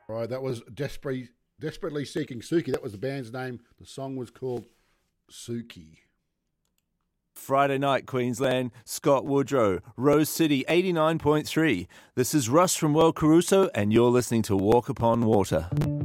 Right, that was Desperately Seeking Suki. That was the band's name. The song was called Suki. Friday night, Queensland, Scott Woodrow, Rose City, 89.3. This is Russ from World Caruso, and you're listening to Walk Upon Water.